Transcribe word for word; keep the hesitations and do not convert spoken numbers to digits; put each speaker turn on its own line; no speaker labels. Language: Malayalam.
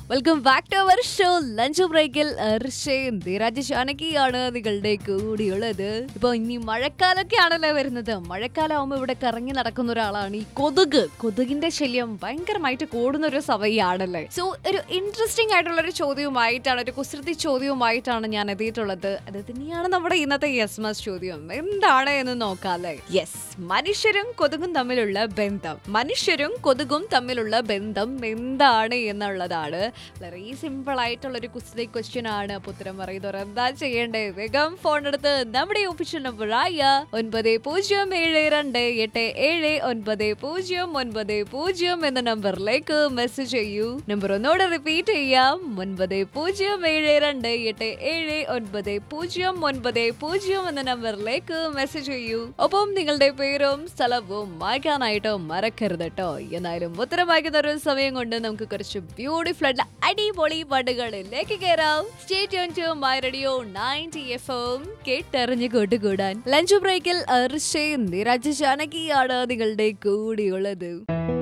Welcome back to our show lunch ബ്രേക്കിൽ ധീരാജ് ജാനകിയാണ് നിങ്ങളുടെ കൂടിയുള്ളത്. ഇപ്പൊ ഇനി മഴക്കാലൊക്കെ ആണല്ലോ വരുന്നത്. മഴക്കാലം ആവുമ്പോ ഇവിടെ കറങ്ങി നടക്കുന്ന ഒരാളാണ് ഈ കൊതുക്. കൊതുകിന്റെ ശല്യം ഭയങ്കരമായിട്ട് കൂടുന്ന ഒരു സമയമാണല്ലേ. സോ ഒരു ഇൻട്രസ്റ്റിംഗ് ആയിട്ടുള്ള ഒരു ചോദ്യവുമായിട്ടാണ്, ഒരു കുസൃതി ചോദ്യവുമായിട്ടാണ് ഞാൻ എത്തിയിട്ടുള്ളത്. അത് തന്നെയാണ് നമ്മുടെ ഇന്നത്തെ യെസ് മസ് ചോദ്യം. എന്താണ് എന്ന് നോക്കാല്ലേ. യെസ്, മനുഷ്യരും കൊതുകും തമ്മിലുള്ള ബന്ധം മനുഷ്യരും കൊതുകും തമ്മിലുള്ള ബന്ധം എന്താണ് എന്നുള്ളതാണ്. വളരെ സിമ്പിൾ ആയിട്ടുള്ള ഒരു കുസൃതി ക്വസ്റ്റ്യൻ ആണ്. അപ്പൊ ഉത്തരം പറയുന്നവർ എന്താ ചെയ്യേണ്ടത്? വേഗം ഫോൺ എടുത്ത് നമ്മുടെ ഒഫീഷ്യൽ നമ്പർ ആയ ഒൻപത് പൂജ്യം ഏഴ് രണ്ട് എട്ട് ഏഴ് ഒൻപത് പൂജ്യം ഒൻപത് പൂജ്യം എന്ന നമ്പറിലേക്ക് മെസ്സേജ് ചെയ്യൂ. നമ്പർ ഒന്നോടെ റിപ്പീറ്റ് ചെയ്യാം, ഒൻപത് പൂജ്യം ഏഴ് രണ്ട് എട്ട് ഏഴ് ഒൻപത് പൂജ്യം ഒൻപത് പൂജ്യം എന്ന നമ്പറിലേക്ക് മെസ്സേജ് ചെയ്യൂ. ഒപ്പം നിങ്ങളുടെ പേരും സ്ഥലവും വായിക്കാനായിട്ട് മറക്കരുത് കേട്ടോ. എന്നാലും ഉത്തരം വായിക്കുന്ന ഒരു സമയം കൊണ്ട് നമുക്ക് കുറച്ച് ബ്യൂട്ടിഫുൾ ആയിട്ടുള്ള അടിപൊളി പാട്ടുകളിലേക്ക് കയറാം. Stay tune to my radio ninety F M, കേട്ടറിഞ്ഞ് കൂട്ടുകൂടാൻ. ലഞ്ച് ബ്രേക്കിൽ ധീരാജ് ജാനകിയാണ് നിങ്ങളുടെ കൂടെയുള്ളത്.